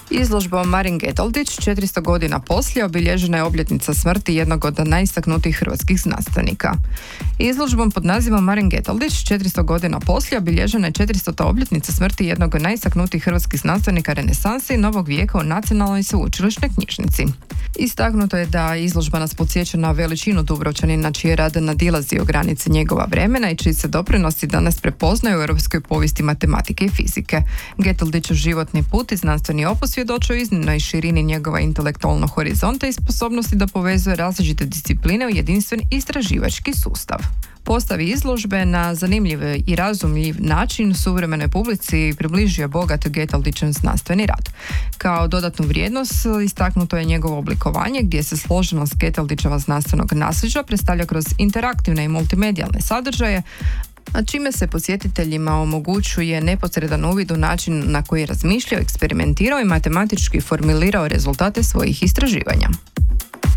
Izložbom Marin Getaldić 400 godina poslije obilježena je obljetnica smrti jednog od najistaknutijih hrvatskih znanstvenika. Izložbom pod nazivom Marin Getaldić 400 godina poslije obilježena je 400. obljetnica smrti jednog od najistaknutijih hrvatskih znanstvenika renesanse i novog vijeka u Nacionalnoj sveučilišnoj knjižnici. Istaknuto je da izložba nas podsjeća na veličinu Dubrovčanina čiji je rad nadilazio granice njegova vremena i čiji se doprinosi danas prepoznaju u europskoj povijesti matematike i fizike. Getaldićev životni put i znanstveni opus svjedočio iznimnoj širini njegova intelektualnog horizonta i sposobnosti da povezuje različite discipline u jedinstven istraživački sustav. Postavi izložbe na zanimljiv i razumljiv način suvremenoj publici približio bogat Getaldićev znanstveni rad. Kao dodatnu vrijednost istaknuto je njegovo oblikovanje gdje se složenost Getaldićeva znanstvenog nasljeđa predstavlja kroz interaktivne i multimedijalne sadržaje, a čime se posjetiteljima omogućuje neposredan uvid u način na koji je razmišljao, eksperimentirao i matematički formulirao rezultate svojih istraživanja.